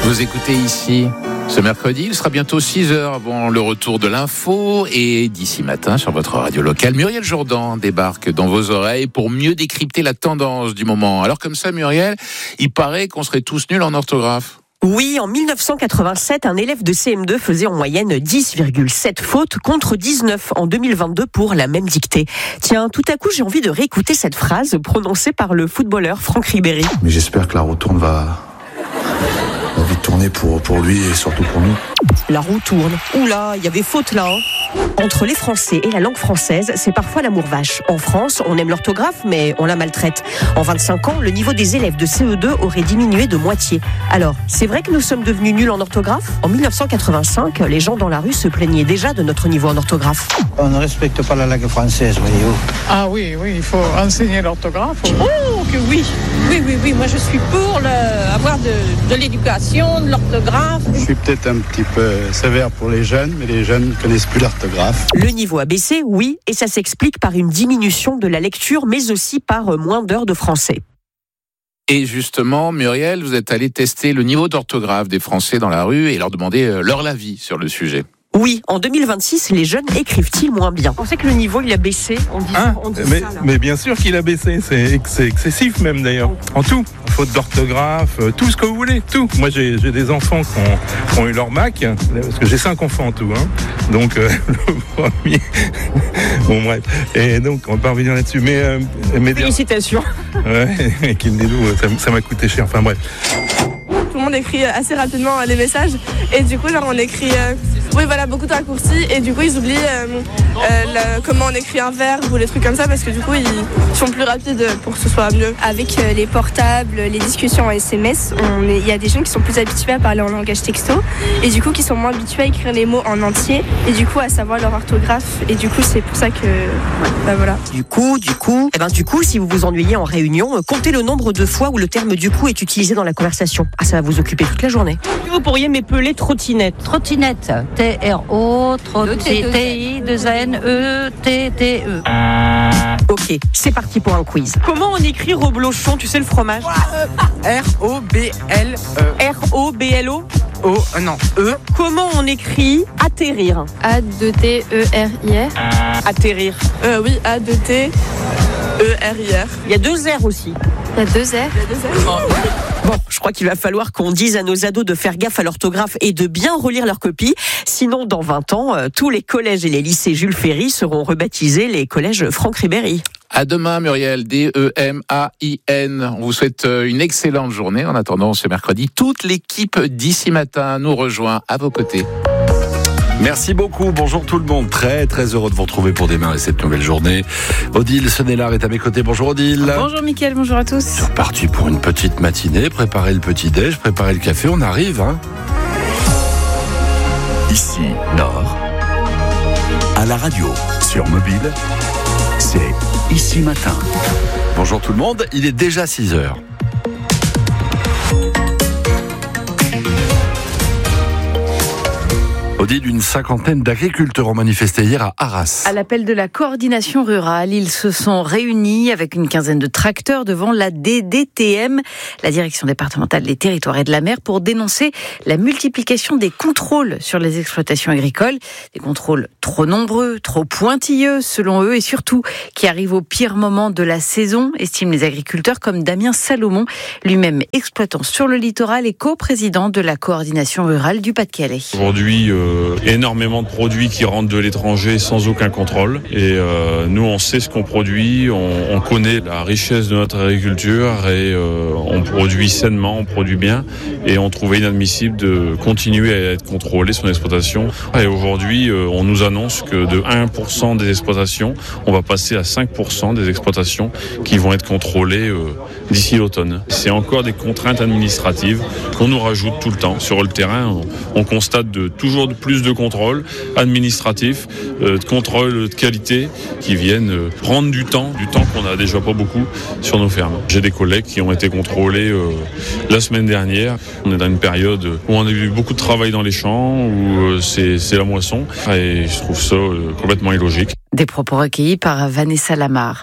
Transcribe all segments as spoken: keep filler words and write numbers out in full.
Vous écoutez ici ce mercredi, il sera bientôt six heures avant le retour de l'info et d'ici matin sur votre radio locale, Muriel Jourdan débarque dans vos oreilles pour mieux décrypter la tendance du moment. Alors comme ça Muriel, il paraît qu'on serait tous nuls en orthographe. Oui, en dix-neuf cent quatre-vingt-sept, un élève de C M deux faisait en moyenne dix virgule sept fautes contre dix-neuf en deux mille vingt-deux pour la même dictée. Tiens, tout à coup, j'ai envie de réécouter cette phrase prononcée par le footballeur Franck Ribéry. Mais j'espère que la roue tourne va... va vite tourner pour, pour lui et surtout pour nous. La roue tourne. Oula, il y avait faute là. Hein. Entre les Français et la langue française, c'est parfois l'amour vache. En France, on aime l'orthographe, mais on la maltraite. En vingt-cinq ans, le niveau des élèves de C E deux aurait diminué de moitié. Alors, c'est vrai que nous sommes devenus nuls en orthographe ? En dix-neuf cent quatre-vingt-cinq, les gens dans la rue se plaignaient déjà de notre niveau en orthographe. On ne respecte pas la langue française, voyez-vous. Ah oui, oui, il faut enseigner l'orthographe. Oh, que oui. Oui, oui, oui, moi je suis pour le, avoir de, de l'éducation, de l'orthographe. Je suis peut-être un petit peu sévère pour les jeunes, mais les jeunes ne connaissent plus l'orthographe. Le niveau a baissé, oui, et ça s'explique par une diminution de la lecture, mais aussi par moins d'heures de français. Et justement, Muriel, vous êtes allé tester le niveau d'orthographe des Français dans la rue et leur demander leur avis sur le sujet. Oui, en deux mille vingt-six, les jeunes écrivent-ils moins bien ? On sait que le niveau, il a baissé. On dit, hein on dit mais, ça, là. mais bien sûr qu'il a baissé, c'est, c'est excessif même d'ailleurs. En tout, faute d'orthographe, tout ce que vous voulez, tout. Moi j'ai, j'ai des enfants qui ont, qui ont eu leur bac, parce que j'ai cinq enfants en tout. Hein. Donc euh, le premier... Bon bref, et donc on va pas revenir là-dessus. Mais, euh, mais Félicitations. Ouais, et qu'il me dit, ça, ça m'a coûté cher, enfin bref. Tout le monde écrit assez rapidement les messages et du coup genre on écrit euh, oui voilà beaucoup de raccourcis et du coup ils oublient euh, euh, le, comment on écrit un verbe ou les trucs comme ça parce que du coup ils sont plus rapides pour que ce soit mieux. Avec euh, les portables, les discussions en S M S, il y a des gens qui sont plus habitués à parler en langage texto et du coup qui sont moins habitués à écrire les mots en entier et du coup à savoir leur orthographe et du coup c'est pour ça que bah voilà. Du coup, du coup, eh ben du coup si vous vous ennuyez en réunion, comptez le nombre de fois où le terme du coup est utilisé dans la conversation. Ah ça va vous occuper toute la journée. Vous pourriez m'épeler trottinette. Trottinette. T R O, T I, deux N E, T T E. Ok, c'est parti pour un quiz. Comment on écrit reblochon, tu sais le fromage ? R O B L E. R O B L O O, euh, non, E. Comment on écrit atterrir ? A deux T E R I R. Atterrir. Euh, oui, A deux T E R I R. Il y a deux R aussi. Il y a deux R. Il y a deux R. Bon, je crois qu'il va falloir qu'on dise à nos ados de faire gaffe à l'orthographe et de bien relire leurs copies. Sinon, dans vingt ans, euh, tous les collèges et les lycées Jules Ferry seront rebaptisés les collèges Franck Ribéry. À demain, Muriel, D E M A I N. On vous souhaite une excellente journée. En attendant ce mercredi, toute l'équipe d'ici matin nous rejoint à vos côtés. Merci beaucoup, bonjour tout le monde, très très heureux de vous retrouver pour démarrer cette nouvelle journée. Odile Senelard est à mes côtés, bonjour Odile. Bonjour Mickaël, bonjour à tous. C'est reparti pour une petite matinée, préparer le petit-déj, préparer le café, on arrive hein. Ici, Nord, à la radio, sur mobile, c'est Ici Matin. Bonjour tout le monde, il est déjà six heures. Odile, une cinquantaine d'agriculteurs ont manifesté hier à Arras. À l'appel de la coordination rurale, ils se sont réunis avec une quinzaine de tracteurs devant la D D T M, la Direction départementale des territoires et de la mer, pour dénoncer la multiplication des contrôles sur les exploitations agricoles. Des contrôles trop nombreux, trop pointilleux selon eux et surtout qui arrivent au pire moment de la saison, estiment les agriculteurs comme Damien Salomon, lui-même exploitant sur le littoral et co-président de la coordination rurale du Pas-de-Calais. Aujourd'hui, euh, énormément de produits qui rentrent de l'étranger sans aucun contrôle. Et euh, nous, on sait ce qu'on produit, on, on connaît la richesse de notre agriculture et euh, on produit sainement, on produit bien. Et on trouvait inadmissible de continuer à être contrôlé son exploitation. Et aujourd'hui, euh, on nous annonce que de un pour cent des exploitations, on va passer à cinq pour cent des exploitations qui vont être contrôlées euh, d'ici l'automne. C'est encore des contraintes administratives qu'on nous rajoute tout le temps. Sur le terrain, on, on constate de, toujours de plus de contrôles administratifs, euh, de contrôles de qualité qui viennent euh, prendre du temps, du temps qu'on n'a déjà pas beaucoup sur nos fermes. J'ai des collègues qui ont été contrôlés euh, la semaine dernière. On est dans une période où on a eu beaucoup de travail dans les champs, où euh, c'est, c'est la moisson et je trouve ça euh, complètement illogique. Des propos recueillis par Vanessa Lamar.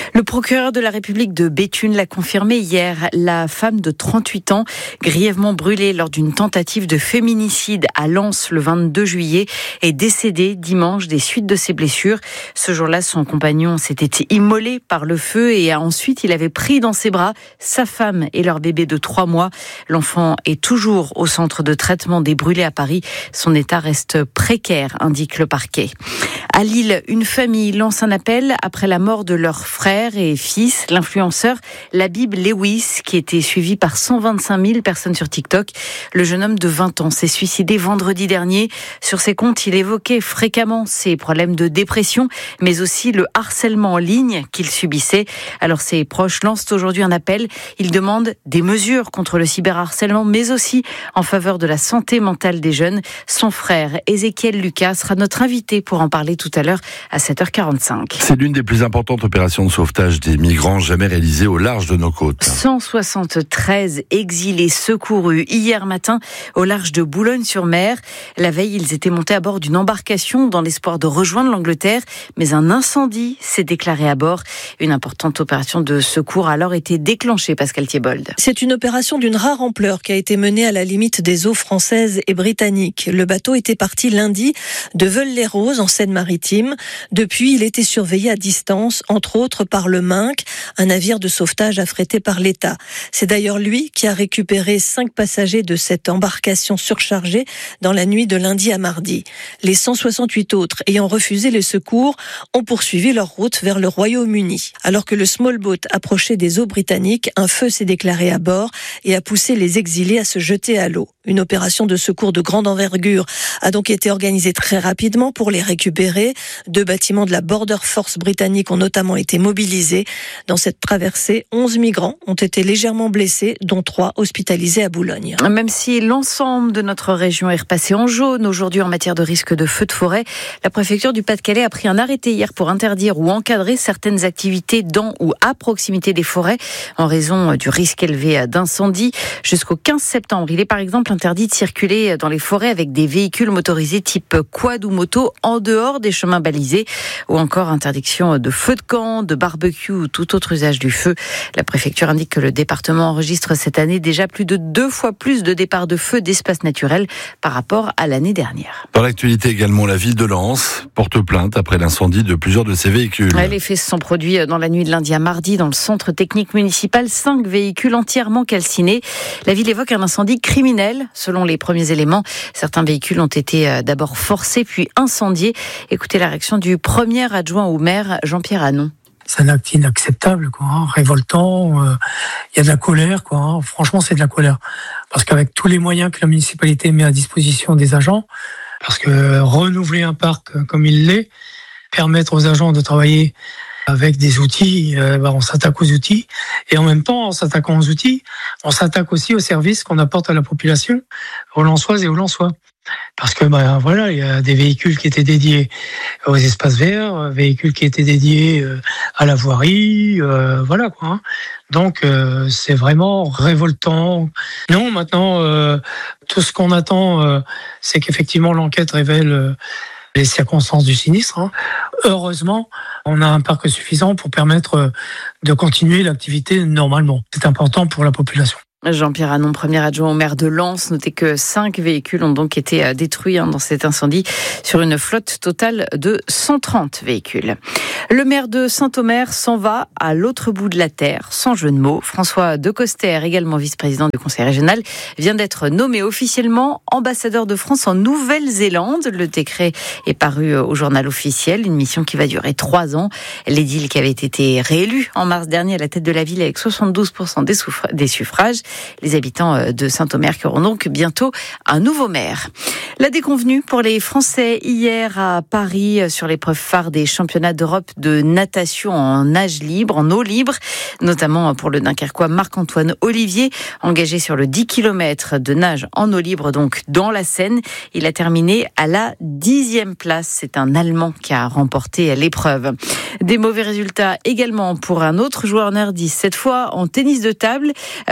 Le procureur de la République de Béthune l'a confirmé hier. La femme de trente-huit ans, grièvement brûlée lors d'une tentative de féminicide à Lens le vingt-deux juillet, est décédée dimanche des suites de ses blessures. Ce jour-là, son compagnon s'était immolé par le feu et ensuite il avait pris dans ses bras sa femme et leur bébé de trois mois. L'enfant est toujours au centre de traitement des brûlés à Paris. Son état reste précaire, indique le parquet. À Lille, une famille lance un appel après la mort de leur frère et fils, l'influenceur Labib Lewis, qui était suivi par cent vingt-cinq mille personnes sur TikTok. Le jeune homme de vingt ans s'est suicidé vendredi dernier. Sur ses comptes, il évoquait fréquemment ses problèmes de dépression, mais aussi le harcèlement en ligne qu'il subissait. Alors ses proches lancent aujourd'hui un appel. Ils demandent des mesures contre le cyberharcèlement, mais aussi en faveur de la santé mentale des jeunes. Son frère, Ézéchiel Lucas, sera notre invité pour en parler tout à l'heure à sept heures quarante-cinq. C'est l'une des plus importantes opérations de sauvetage des migrants jamais réalisées au large de nos côtes. cent soixante-treize exilés secourus hier matin au large de Boulogne-sur-Mer. La veille, ils étaient montés à bord d'une embarcation dans l'espoir de rejoindre l'Angleterre, mais un incendie s'est déclaré à bord. Une importante opération de secours a alors été déclenchée, Pascal Thiebold. C'est une opération d'une rare ampleur qui a été menée à la limite des eaux françaises et britanniques. Le bateau était parti lundi de Veules-les-Roses en Seine-Maritime. Depuis, il était surveillé à distance, entre autres par le Minc, un navire de sauvetage affrété par l'État. C'est d'ailleurs lui qui a récupéré cinq passagers de cette embarcation surchargée dans la nuit de lundi à mardi. Les cent soixante-huit autres ayant refusé les secours ont poursuivi leur route vers le Royaume-Uni. Alors que le small boat approchait des eaux britanniques, un feu s'est déclaré à bord et a poussé les exilés à se jeter à l'eau. Une opération de secours de grande envergure a donc été organisée très rapidement pour les récupérer. Deux bâtiments de la Border Force britannique ont notamment été mobilisés. Dans cette traversée, onze migrants ont été légèrement blessés, dont trois hospitalisés à Boulogne. Même si l'ensemble de notre région est repassé en jaune aujourd'hui en matière de risque de feu de forêt, la préfecture du Pas-de-Calais a pris un arrêté hier pour interdire ou encadrer certaines activités dans ou à proximité des forêts en raison du risque élevé d'incendie. Jusqu'au quinze septembre, il est par exemple interdit de circuler dans les forêts avec des véhicules motorisés type quad ou moto en dehors des chemins balisés, ou encore interdiction de feu de camp, de barbecue ou tout autre usage du feu. La préfecture indique que le département enregistre cette année déjà plus de deux fois plus de départs de feu d'espaces naturels par rapport à l'année dernière. Dans l'actualité également, la ville de Lens porte plainte après l'incendie de plusieurs de ses véhicules. Ouais, les faits se sont produits dans la nuit de lundi à mardi dans le centre technique municipal. Cinq véhicules entièrement calcinés. La ville évoque un incendie criminel. Selon les premiers éléments, certains véhicules ont été d'abord forcés puis incendiés. Écoutez la réaction du premier adjoint au maire, Jean-Pierre Hanon. C'est un acte inacceptable, quoi, hein, révoltant. Il euh, y a de la colère, quoi. Hein, franchement, c'est de la colère. Parce qu'avec tous les moyens que la municipalité met à disposition des agents, parce que renouveler un parc comme il l'est, permettre aux agents de travailler avec des outils, euh, bah, on s'attaque aux outils. Et en même temps, en s'attaquant aux outils, on s'attaque aussi aux services qu'on apporte à la population, aux Lensoises et aux Lensois. Parce que bah, voilà, il y a des véhicules qui étaient dédiés aux espaces verts, véhicules qui étaient dédiés à la voirie, euh, voilà quoi. Hein. Donc euh, c'est vraiment révoltant. Non, maintenant euh, tout ce qu'on attend, euh, c'est qu'effectivement l'enquête révèle euh, les circonstances du sinistre. Hein. Heureusement, on a un parc suffisant pour permettre euh, de continuer l'activité normalement. C'est important pour la population. Jean-Pierre Hanon, premier adjoint au maire de Lens. Notez que cinq véhicules ont donc été détruits hein, dans cet incendie sur une flotte totale de cent trente véhicules. Le maire de Saint-Omer s'en va à l'autre bout de la terre, sans jeu de mots. François Decoster, également vice-président du conseil régional, vient d'être nommé officiellement ambassadeur de France en Nouvelle-Zélande. Le décret est paru au journal officiel, une mission qui va durer trois ans. L'édile qui avait été réélu en mars dernier à la tête de la ville avec soixante-douze pour cent des, souffra- des suffrages. Les habitants de Saint-Omer qui auront donc bientôt un nouveau maire. La déconvenue pour les Français hier à Paris sur l'épreuve phare des championnats d'Europe de natation en nage libre, en eau libre, notamment pour le Dunkerquois Marc-Antoine Olivier, engagé sur le dix kilomètres de nage en eau libre, donc dans la Seine. Il a terminé à la dixième place. C'est un Allemand qui a remporté l'épreuve. Des mauvais résultats également pour un autre joueur nordiste, cette fois en tennis de table. Flavien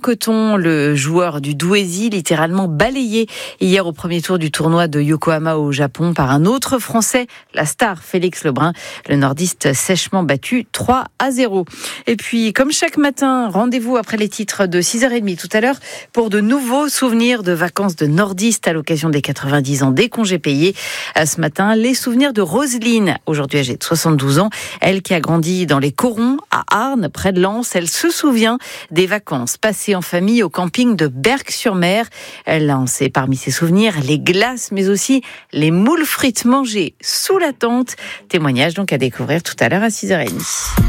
Coton, le joueur du Douaisis, littéralement balayé hier au premier tour du tournoi de Yokohama au Japon par un autre Français, la star Félix Lebrun, le nordiste sèchement battu trois à zéro. Et puis, comme chaque matin, rendez-vous après les titres de six heures trente tout à l'heure pour de nouveaux souvenirs de vacances de nordistes à l'occasion des quatre-vingt-dix ans des congés payés. Ce matin, les souvenirs de Roselyne, aujourd'hui âgée de soixante-douze ans, elle qui a grandi dans les Corons, à Arnes, près de Lens. Elle se souvient des vacances passées en famille au camping de Berck-sur-Mer. Elle lancé parmi ses souvenirs les glaces, mais aussi les moules frites mangées sous la tente. Témoignage donc à découvrir tout à l'heure à six heures trente.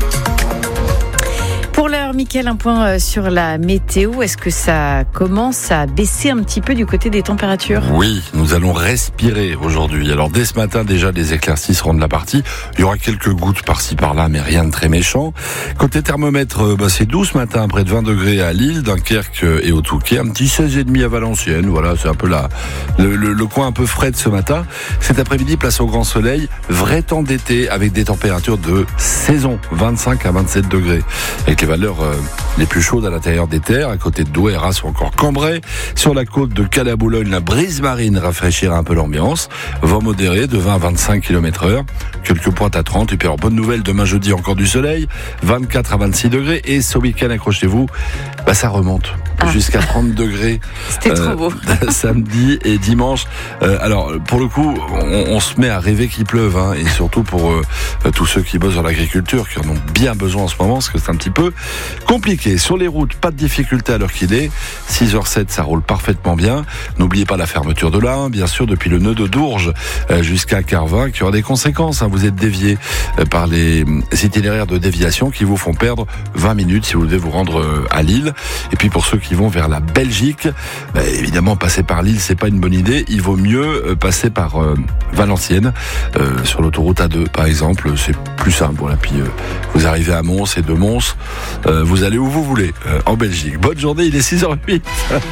Pour l'heure, Mickaël, un point sur la météo. Est-ce que ça commence à baisser un petit peu du côté des températures ? Oui, nous allons respirer aujourd'hui. Alors dès ce matin, déjà, les éclaircies seront de la partie. Il y aura quelques gouttes par-ci par-là, mais rien de très méchant. Côté thermomètre, bah, c'est doux ce matin, près de vingt degrés à Lille, Dunkerque et au Touquet. Un petit seize virgule cinq à Valenciennes. Voilà, c'est un peu la, le, le, le coin un peu frais de ce matin. Cet après-midi, place au grand soleil. Vrai temps d'été avec des températures de saison, vingt-cinq à vingt-sept degrés. Avec les valeurs euh, les plus chaudes à l'intérieur des terres, à côté de Douai, Arras ou encore Cambrai. Sur la côte de Calais à Boulogne, la brise marine rafraîchira un peu l'ambiance. Vent modéré de vingt à vingt-cinq kilomètres heure. Quelques pointes à trente. Et puis alors, bonne nouvelle, demain jeudi, encore du soleil. vingt-quatre à vingt-six degrés. Et ce week-end, accrochez-vous, bah, ça remonte ah. jusqu'à trente degrés. C'était euh, trop beau. Samedi et dimanche. Euh, alors, pour le coup, on, on se met à rêver qu'il pleuve. Hein, et surtout pour euh, tous ceux qui bossent dans l'agriculture, qui en ont bien besoin en ce moment, parce que c'est un petit peu compliqué. Sur les routes, pas de difficulté à l'heure qu'il est. six heures zéro sept, ça roule parfaitement bien. N'oubliez pas la fermeture de l'A un, bien sûr, depuis le nœud de Dourges jusqu'à Carvin, qui aura des conséquences. Hein. Vous êtes dévié par les itinéraires de déviation qui vous font perdre vingt minutes si vous devez vous rendre à Lille. Et puis pour ceux qui vont vers la Belgique, bah, évidemment, passer par Lille, c'est pas une bonne idée. Il vaut mieux passer par euh, Valenciennes, euh, sur l'autoroute A deux, par exemple. C'est plus simple. Voilà. Puis euh, vous arrivez à Mons et de Mons, euh, vous allez où vous voulez, euh, en Belgique. Bonne journée, il est six heures huit.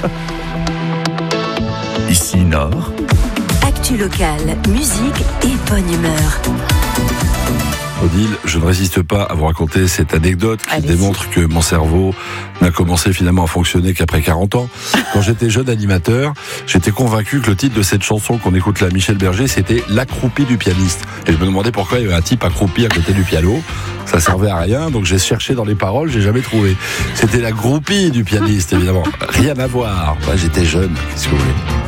Ici Nord. Actu locale, musique et bonne humeur. Odile, je ne résiste pas à vous raconter cette anecdote qui Allez-y. démontre que mon cerveau n'a commencé finalement à fonctionner qu'après quarante ans. Quand j'étais jeune animateur, j'étais convaincu que le titre de cette chanson qu'on écoute là, Michel Berger, c'était L'accroupi du pianiste. Et je me demandais pourquoi il y avait un type accroupi à côté du piano. Ça servait à rien, donc j'ai cherché dans les paroles, j'ai jamais trouvé. C'était la groupie du pianiste, évidemment. Rien à voir. Bah, j'étais jeune, qu'est-ce que vous voulez.